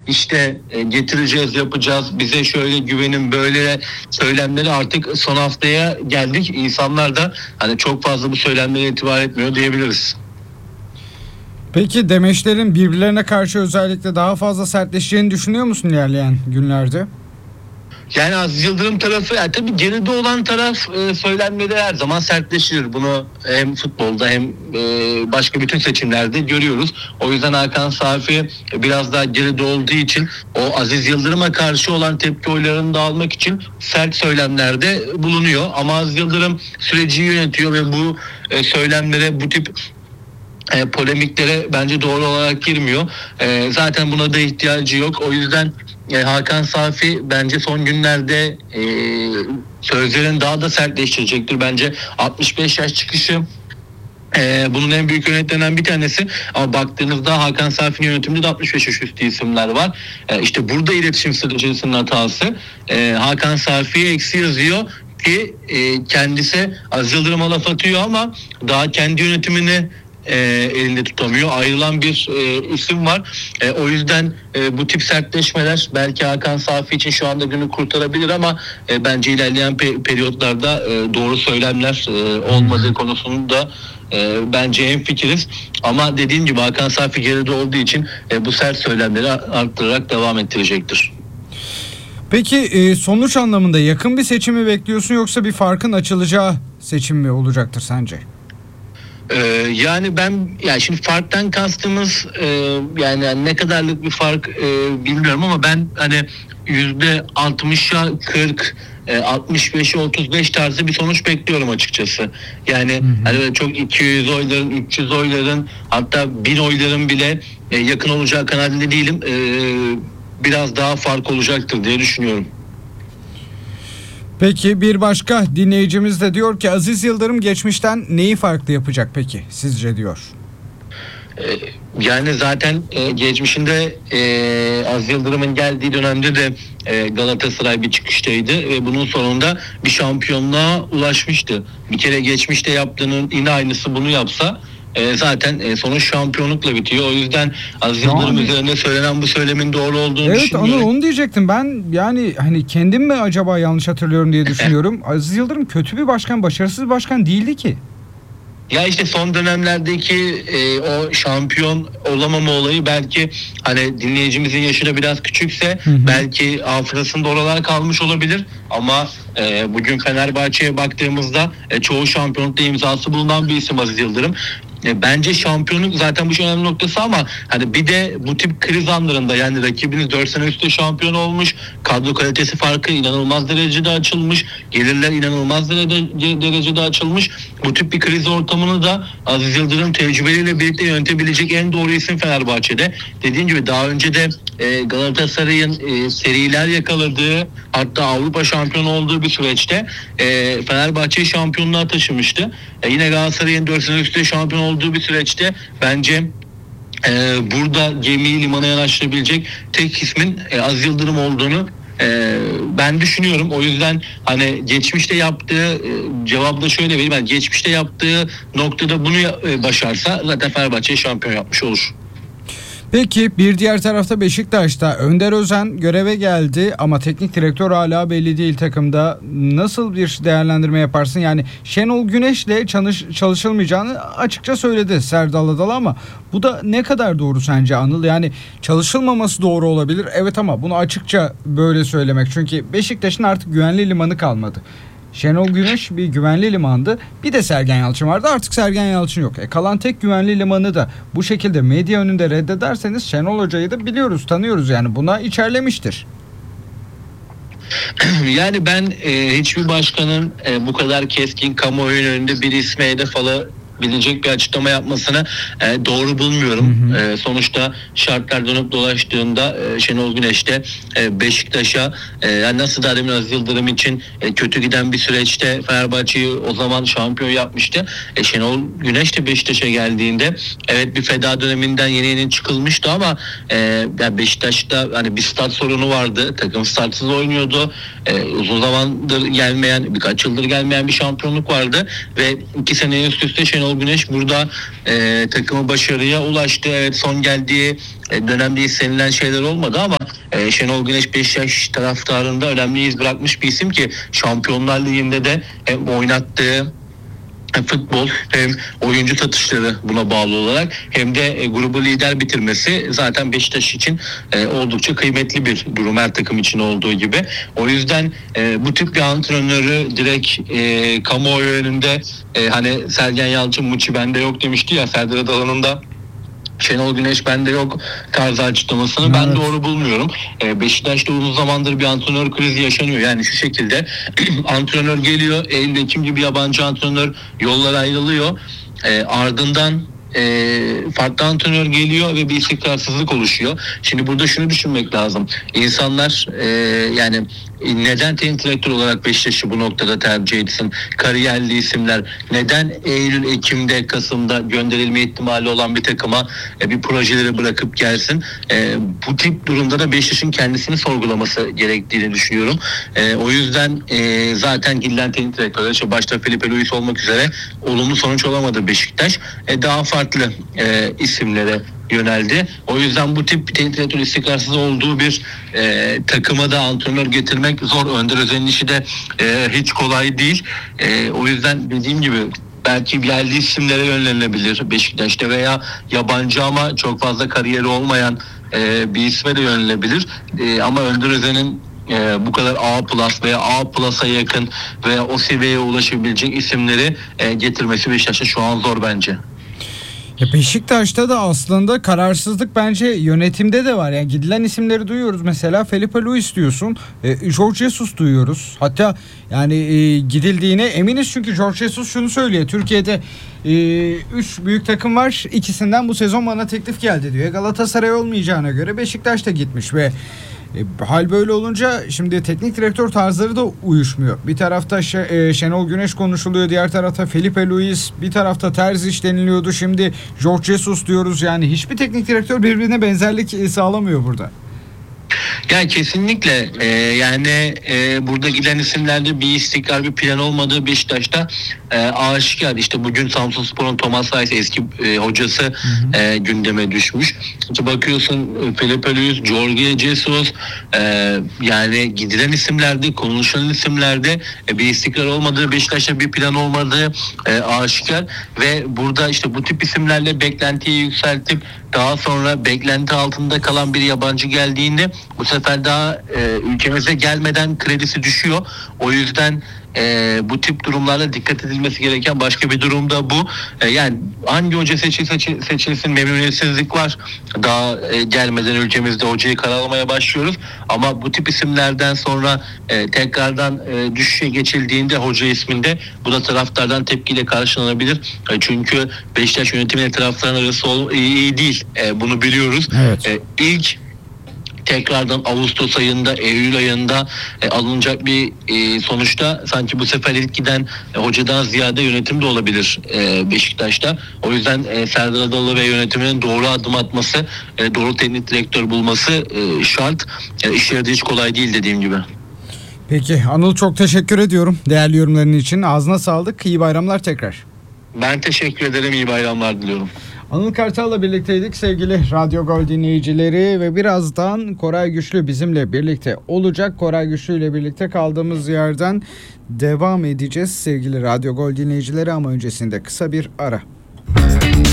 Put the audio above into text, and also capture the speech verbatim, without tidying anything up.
işte e, getireceğiz, yapacağız, bize şöyle güvenin, böyle söylemleri artık son haftaya geldik. İnsanlar da hani çok fazla bu söylemlere itibar etmiyor diyebiliriz. Peki demeçlerin birbirlerine karşı özellikle daha fazla sertleşeceğini düşünüyor musun ilerleyen günlerde? Yani Aziz Yıldırım tarafı, yani tabii geride olan taraf e, söylemleri her zaman sertleşir. Bunu hem futbolda hem e, başka bütün seçimlerde görüyoruz. O yüzden Hakan Safi biraz daha geride olduğu için o Aziz Yıldırım'a karşı olan tepki oylarını da almak için sert söylemlerde bulunuyor. Ama Aziz Yıldırım süreci yönetiyor ve bu e, söylemlere, bu tip E, polemiklere bence doğru olarak girmiyor. E, zaten buna da ihtiyacı yok. O yüzden e, Hakan Safi bence son günlerde e, sözlerin daha da sertleştirecektir. Bence altmış beş yaş çıkışı Ee, bunun en büyük yönetlerinden bir tanesi, ama baktığınızda Hakan Safi'nin yönetiminde de altmış beş yaş üstü isimler var. Ee, işte burada iletişim stratejisinin hatası. Ee, Hakan Safi'ye eksi yazıyor ki e, kendisi Aziz Yıldırım'a laf atıyor ama daha kendi yönetimini e, elinde tutamıyor. Ayrılan bir e, isim var. E, o yüzden e, bu tip sertleşmeler belki Hakan Safi için şu anda günü kurtarabilir ama e, bence ilerleyen pe- periyotlarda e, doğru söylemler e, olmadığı konusunda e, bence hemfikiriz. Ama dediğim gibi Hakan Safi geride olduğu için e, bu sert söylemleri arttırarak devam ettirecektir. Peki e, sonuç anlamında yakın bir seçimi bekliyorsun, yoksa bir farkın açılacağı seçim mi olacaktır sence? Ee, yani ben, yani şimdi farktan kastımız e, yani ne kadarlık bir fark e, bilmiyorum ama ben hani yüzde altmışa kırk, e, altmış beşe otuz beş tarzı bir sonuç bekliyorum açıkçası. Yani hı hı. Hani böyle çok iki yüz oyların, üç yüz oyların, hatta bin oyların bile e, yakın olacağı kanaatinde değilim. E, biraz daha fark olacaktır diye düşünüyorum. Peki bir başka dinleyicimiz de diyor ki Aziz Yıldırım geçmişten neyi farklı yapacak peki sizce diyor. Yani zaten geçmişinde Aziz Yıldırım'ın geldiği dönemde de Galatasaray bir çıkıştaydı ve bunun sonunda bir şampiyonluğa ulaşmıştı. Bir kere geçmişte yaptığının yine aynısı bunu yapsa E, zaten e, sonuç şampiyonlukla bitiyor. O yüzden Aziz yani, Yıldırım üzerine söylenen bu söylemin doğru olduğunu evet, düşünmüyorum. Evet Anıl, onu diyecektim. Ben yani hani kendim mi acaba yanlış hatırlıyorum diye düşünüyorum. Aziz Yıldırım kötü bir başkan, başarısız bir başkan değildi ki. Ya işte son dönemlerdeki e, o şampiyon olamama olayı belki hani dinleyicimizin yaşı da biraz küçükse hı hı. belki hafızasında oralar kalmış olabilir ama e, bugün Fenerbahçe'ye baktığımızda e, çoğu şampiyonlukta imzası bulunan bir isim Aziz Yıldırım. Bence şampiyonluk zaten bu şey önemli noktası ama hani bir de bu tip kriz anlarında, yani rakibiniz dört sene üstte şampiyon olmuş, kadro kalitesi farkı inanılmaz derecede açılmış, gelirler inanılmaz derecede açılmış. Bu tip bir kriz ortamını da Aziz Yıldırım tecrübeleriyle birlikte yönetebilecek en doğru isim Fenerbahçe'de. Dediğim gibi daha önce de e, Galatasaray'ın e, seriler yakaladığı, hatta Avrupa şampiyonu olduğu bir süreçte e, Fenerbahçe'yi şampiyonluğa taşımıştı. E, yine Galatasaray'ın dört sene üstte şampiyon olduğu bir süreçte bence e, burada gemiyi limana yanaştırabilecek tek ismin e, Aziz Yıldırım olduğunu e, ben düşünüyorum. O yüzden hani geçmişte yaptığı e, cevabı da şöyle vereyim. Yani geçmişte yaptığı noktada bunu e, başarsa zaten Fenerbahçe'yi şampiyon yapmış olur. Peki bir diğer tarafta Beşiktaş'ta Önder Özen göreve geldi ama teknik direktör hala belli değil takımda. Nasıl bir değerlendirme yaparsın? Yani Şenol Güneş'le çalış, çalışılmayacağını açıkça söyledi Serdal Adalı ama bu da ne kadar doğru sence Anıl? Yani çalışılmaması doğru olabilir. Evet ama bunu açıkça böyle söylemek. Çünkü Beşiktaş'ın artık güvenli limanı kalmadı. Şenol Güneş bir güvenli limandı. Bir de Sergen Yalçın vardı. Artık Sergen Yalçın yok. E kalan tek güvenli limanı da bu şekilde medya önünde reddederseniz Şenol Hoca'yı da biliyoruz, tanıyoruz, yani buna içerlemiştir. Yani ben e, hiçbir başkanın e, bu kadar keskin kamuoyunun önünde bir isme hedef alabilecek bir açıklama yapmasını e, doğru bulmuyorum. Hı hı. E, sonuçta şartlar dönüp dolaştığında e, Şenol Güneş de e, Beşiktaş'a e, yani nasıl da demin Aziz Yıldırım için e, kötü giden bir süreçte Fenerbahçe'yi o zaman şampiyon yapmıştı. E, Şenol Güneş de Beşiktaş'a geldiğinde evet bir feda döneminden yeni yeni çıkılmıştı ama e, yani Beşiktaş'ta hani bir stat sorunu vardı. Takım statsız oynuyordu. E, uzun zamandır gelmeyen, birkaç yıldır gelmeyen bir şampiyonluk vardı ve iki sene üst üste Şenol Şenol Güneş burada e, takımı başarıya ulaştı. Evet, son geldiği e, dönemde istenilen şeyler olmadı ama e, Şenol Güneş Beşiktaş taraftarında önemli iz bırakmış bir isim ki Şampiyonlar Ligi'nde de hem oynattığı futbol hem oyuncu satışları buna bağlı olarak hem de e, grubu lider bitirmesi zaten Beşiktaş için e, oldukça kıymetli bir durum, her takım için olduğu gibi. O yüzden e, bu tip bir antrenörü direkt e, kamuoyu önünde e, hani Sergen Yalçın Muçi bende yok demişti ya, Serdar Adalı'nın da Şenol Güneş bende yok tarzı açıklamasını Evet. ben doğru bulmuyorum. Ee, Beşiktaş'ta uzun zamandır bir antrenör krizi yaşanıyor. Yani şu şekilde antrenör geliyor, Eylül Ekim gibi yabancı antrenör yollar ayrılıyor. Ee, ardından e, farklı antrenör geliyor ve bir istikrarsızlık oluşuyor. Şimdi burada şunu düşünmek lazım. İnsanlar e, yani neden teknik direktör olarak Beşiktaş'ı bu noktada tercih etsin? Kariyerli isimler neden Eylül, Ekim'de, Kasım'da gönderilme ihtimali olan bir takıma e, bir projeleri bırakıp gelsin? E, bu tip durumda da Beşiktaş'ın kendisini sorgulaması gerektiğini düşünüyorum. E, o yüzden e, zaten gidilen teknik direktörler, işte başta Felipe Luis olmak üzere olumlu sonuç olamadı Beşiktaş. E, daha farklı e, isimlere yöneldi. O yüzden bu tip teknik direktör istikrarsız olduğu bir e, takıma da antrenör getirmek zor. Önder Özen'in işi de e, hiç kolay değil. E, o yüzden dediğim gibi belki yerli isimlere yönelebilir Beşiktaş'ta veya yabancı ama çok fazla kariyeri olmayan e, bir isme de yönelebilir. E, ama Önder Özen'in e, bu kadar A plus veya A plus'a yakın veya o seviyeye ulaşabilecek isimleri e, getirmesi Beşiktaş'a şu an zor bence. Ya Beşiktaş'ta da aslında kararsızlık bence yönetimde de var. Yani gidilen isimleri duyuyoruz. Mesela Felipe Luis diyorsun. E, Jorge Jesus duyuyoruz. Hatta yani e, gidildiğine eminiz çünkü Jorge Jesus şunu söylüyor. Türkiye'de üç e, büyük takım var. İkisinden bu sezon bana teklif geldi diyor. Galatasaray olmayacağına göre Beşiktaş da gitmiş ve E, hal böyle olunca şimdi teknik direktör tarzları da uyuşmuyor. Bir tarafta Ş- e, Şenol Güneş konuşuluyor, diğer tarafta Felipe Luis, bir tarafta Terzic deniliyordu. Şimdi Jorge Jesus diyoruz. Yani hiçbir teknik direktör birbirine benzerlik e, sağlamıyor burada. Yani kesinlikle e, yani e, burada giden isimlerde bir istikrar, bir plan olmadığı Beşiktaş'ta e, aşikar. İşte bugün Samsunspor'un Thomas Reis eski e, hocası hı hı. E, gündeme düşmüş. İşte bakıyorsun Felipe Luis, Jorge Jesus, e, yani gidilen isimlerde, konuşulan isimlerde e, bir istikrar olmadığı, Beşiktaş'ta bir plan olmadığı e, aşikar ve burada işte bu tip isimlerle beklentiyi yükseltip daha sonra beklenti altında kalan bir yabancı geldiğinde bu sefer daha e, ülkemize gelmeden kredisi düşüyor. O yüzden e, bu tip durumlarla dikkat edilmesi gereken başka bir durum da bu. E, yani hangi hoca seçilse seçilsin memnuniyetsizlik var. Daha e, gelmeden ülkemizde hocayı karalamaya başlıyoruz. Ama bu tip isimlerden sonra e, tekrardan e, düşüşe geçildiğinde hoca isminde bu da taraftardan tepkiyle karşılanabilir. E, çünkü Beşiktaş yönetimiyle taraftarın arası ol, iyi, iyi değil. E, bunu biliyoruz. Evet. E, ilk tekrardan Ağustos ayında, Eylül ayında e, alınacak bir e, sonuçta sanki bu sefer ilk giden e, hocadan ziyade yönetim de olabilir e, Beşiktaş'ta. O yüzden e, Serdar Adalı ve yönetiminin doğru adım atması, e, doğru teknik direktör bulması e, şart. E, işleri de hiç kolay değil dediğim gibi. Peki Anıl, çok teşekkür ediyorum değerli yorumların için. Ağzına sağlık. İyi bayramlar tekrar. Ben teşekkür ederim. İyi bayramlar diliyorum. Anıl Kartal'la birlikteydik sevgili Radyo Gol dinleyicileri ve birazdan Koray Güçlü bizimle birlikte olacak. Koray Güçlü ile birlikte kaldığımız yerden devam edeceğiz sevgili Radyo Gol dinleyicileri ama öncesinde kısa bir ara.